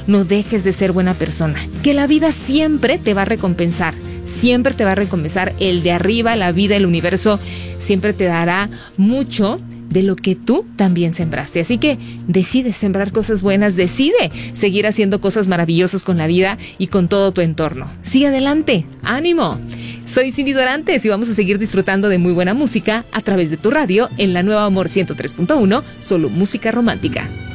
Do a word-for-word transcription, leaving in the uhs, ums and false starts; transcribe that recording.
no dejes de ser buena persona, que la vida siempre te va a recompensar, siempre te va a recompensar el de arriba, la vida, el universo, siempre te dará mucho de lo que tú también sembraste. Así que decide sembrar cosas buenas, decide seguir haciendo cosas maravillosas con la vida y con todo tu entorno. Sigue adelante, ánimo. Soy Cindy Dorantes y vamos a seguir disfrutando de muy buena música a través de tu radio en la Nueva Amor ciento tres punto uno, solo música romántica.